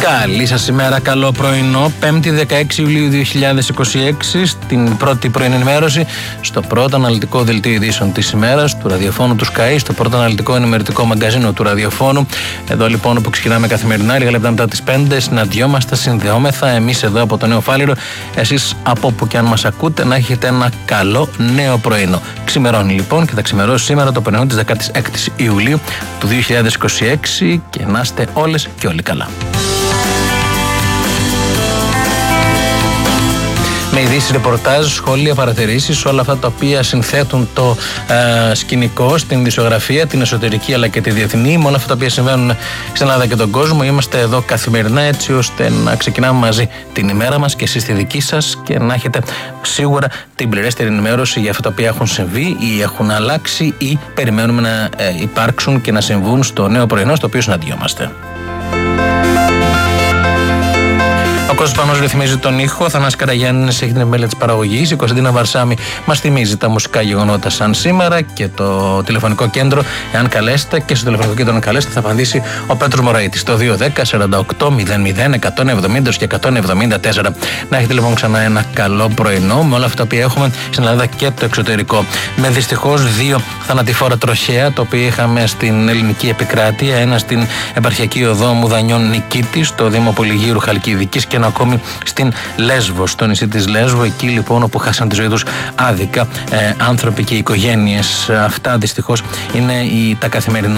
Καλή σας ημέρα, καλό πρωινό. 5η 16 Ιουλίου 2026, στην πρώτη πρωινή ενημέρωση, στο πρώτο αναλυτικό δελτίο ειδήσεων της ημέρας του ραδιοφώνου του Sky, στο πρώτο αναλυτικό ενημερωτικό μαγκαζίνο του ραδιοφώνου. Εδώ λοιπόν που ξεκινάμε καθημερινά, λίγα λεπτά μετά τις 5, συναντιόμαστε, συνδεόμεθα, εμείς εδώ από το Νέο Φάληρο, εσείς από όπου και αν μας ακούτε, να έχετε ένα καλό νέο πρωινό. Ξημερώνει λοιπόν και θα ξημερώσει σήμερα το πρωινό της 16ης Ιουλίου του 2026 και να είστε όλες και όλοι καλά. Με ειδήσεις, ρεπορτάζ, σχόλια, παρατηρήσεις, όλα αυτά τα οποία συνθέτουν το σκηνικό στην ειδησιογραφία, την εσωτερική αλλά και τη διεθνή, με όλα αυτά τα οποία συμβαίνουν στην Ελλάδα και τον κόσμο. Είμαστε εδώ καθημερινά έτσι ώστε να ξεκινάμε μαζί την ημέρα μας και εσείς τη δική σας και να έχετε σίγουρα την πληρέστερη ενημέρωση για αυτά τα οποία έχουν συμβεί ή έχουν αλλάξει ή περιμένουμε να υπάρξουν και να συμβούν στο νέο πρωινό στο οποίο συναντιόμαστε. Ο Κώστας Πανός ρυθμίζει τον ήχο, Θανάσης Καραγιάννης έχει την επιμέλεια της παραγωγής, η Κωνσταντίνα Βαρσάμι μας θυμίζει τα μουσικά γεγονότα σαν σήμερα και το τηλεφωνικό κέντρο, εάν καλέσετε, και στο τηλεφωνικό κέντρο αν καλέσετε θα απαντήσει ο Πέτρος Μωραΐτης στο 210-48-00-170 και 174. Να έχετε λοιπόν ξανά ένα καλό πρωινό με όλα αυτά που έχουμε στην Ελλάδα και το εξωτερικό. Με δυστυχώς 2 θανατηφόρα τροχαία, το οποίο είχαμε στην ελληνική επικράτεια, ένα στην επαρχιακή οδό Μουδανιών Νικήτη, στο Δήμο Πολυγύρου Χαλκιδικής, και ένα ακόμη στην Λέσβο, στο νησί της Λέσβο, εκεί λοιπόν όπου χάσαν τη ζωή τους άδικα άνθρωποι και οικογένειες. Αυτά δυστυχώς είναι τα καθημερινά